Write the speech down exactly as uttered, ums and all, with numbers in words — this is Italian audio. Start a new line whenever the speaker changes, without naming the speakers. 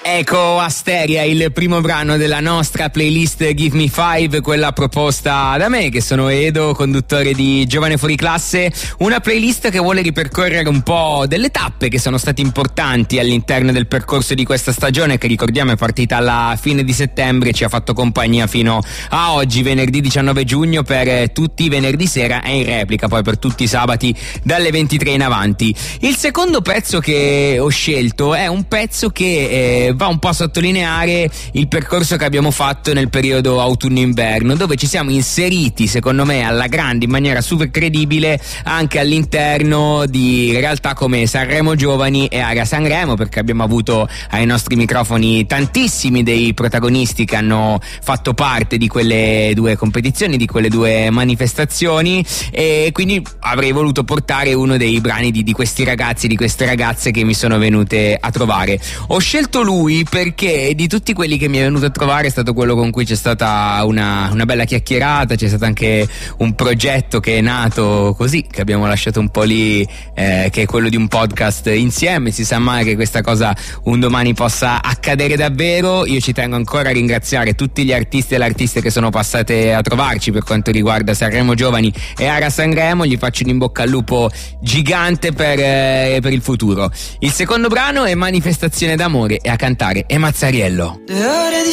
Ecco Asteria, il primo brano della nostra playlist Give Me Five, quella proposta da me, che sono Edo, conduttore di Giovane Fuori Classe, una playlist che vuole ripercorrere un po' delle tappe che sono state importanti all'interno del percorso di questa stagione, che ricordiamo è partita alla fine di settembre e ci ha fatto compagnia fino a oggi, venerdì diciannove giugno, per tutti i venerdì sera e in replica poi per tutti i sabati dalle ventitré in avanti. Il secondo pezzo che ho scelto è un pezzo che eh, va un po' a sottolineare il percorso che abbiamo fatto nel periodo autunno-inverno, dove ci siamo inseriti secondo me alla grande, in maniera super credibile, anche all'interno di realtà come Sanremo Giovani e Area Sanremo, perché abbiamo avuto ai nostri microfoni tantissimi dei protagonisti che hanno fatto parte di quelle due competizioni, di quelle due manifestazioni, e quindi avrei voluto portare uno dei brani di, di questi ragazzi, di queste ragazze che mi sono venute a trovare. Ho scelto lui perché di tutti quelli che mi è venuto a trovare è stato quello con cui c'è stata una, una bella chiacchierata, c'è stato anche un progetto che è nato così, che abbiamo lasciato un po' lì, eh, che è quello di un podcast insieme. Si sa mai che questa cosa un domani possa accadere davvero. Io ci tengo ancora a ringraziare tutti gli artisti e le artiste che sono passate a trovarci per quanto riguarda Sanremo Giovani e Area Sanremo. Gli faccio un in bocca al lupo gigante per, eh, per il futuro. Il secondo brano è Manifestazione d'amore e a cantare è Mazzariello.
Le ore di